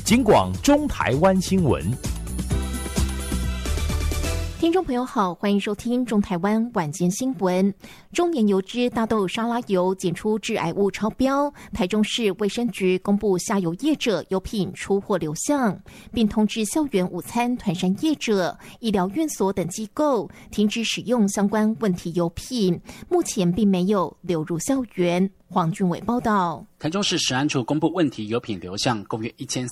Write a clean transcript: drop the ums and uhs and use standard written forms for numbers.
警广中台湾新闻。 听众朋友好，欢迎收听中台湾晚间新闻。中年油脂大豆沙拉油检出致癌物超标，台中市卫生局公布下游业者油品出货流向，并通知校园午餐团膳业者、医疗院所等机构停止使用相关问题油品，目前并没有流入校园。黄俊伟报道。 台中市食安处公布问题油品流向，共约